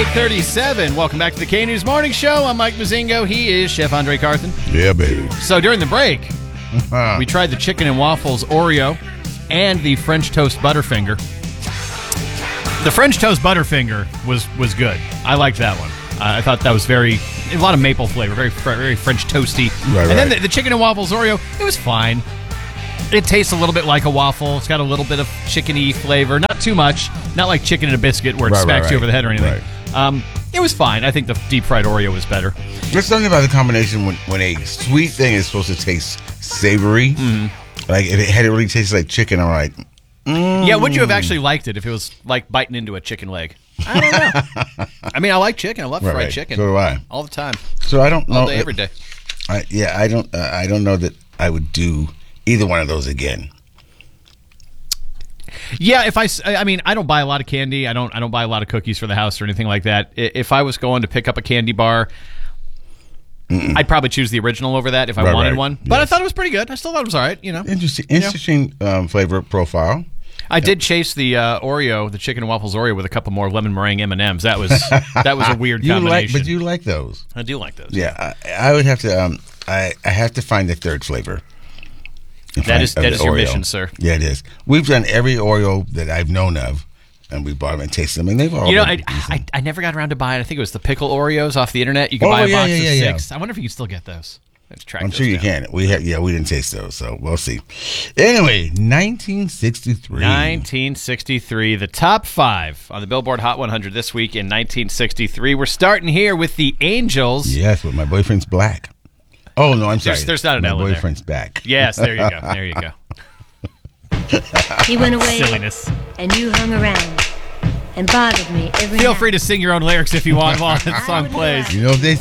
8:37. Welcome back to the K-News Morning Show. I'm Mike Mazingo. He is Chef Andre Carthen. Yeah, baby. So during the break, we tried the chicken and waffles Oreo and the French toast Butterfinger. The French toast Butterfinger was good. I liked that one. I thought that was a lot of maple flavor, very French toasty. Right, and then the chicken and waffles Oreo, it was fine. It tastes a little bit like a waffle. It's got a little bit of chickeny flavor. Not too much. Not like chicken in a biscuit where it smacks you over the head or anything. Right. It was fine. I think the deep fried Oreo was better. There's something about the combination when a sweet thing is supposed to taste savory. Mm-hmm. Like if it had really tasted like chicken, I'm like, Yeah, would you have actually liked it if it was like biting into a chicken leg? I don't know. I mean, I like chicken. I love fried chicken. So do I. All the time. So I don't know. All day, every day. I don't know that I would do either one of those again. Yeah, I mean, I don't buy a lot of candy. I don't buy a lot of cookies for the house or anything like that. If I was going to pick up a candy bar, I'd probably choose the original over that if I wanted one. But I thought it was pretty good. I still thought it was all right. Interesting flavor profile. I did chase the Oreo, the chicken and waffles Oreo, with a couple more lemon meringue M&Ms. That was a weird combination. But you like those? I do like those. Yeah, I would have to. I have to find the third flavor. That is your mission, sir. Yeah, it is. We've done every Oreo that I've known of, and we bought them and tasted them, and they've all. I never got around to buying. I think it was the pickle Oreos off the internet. You can buy a box of 6. Yeah. I wonder if you can still get those. I'm sure you can. We didn't taste those, so we'll see. Anyway, 1963. 1963, the top 5 on the Billboard Hot 100 this week in 1963. We're starting here with the Angels. Yes, with My Boyfriend's Black. Oh, no, I'm sorry. There's not an L in there. My Boyfriend's Back. Yes, there you go. There you go. He went away. Silliness. And you hung around and bothered me every Feel night. free to sing your own lyrics if you want while the song plays. You know what they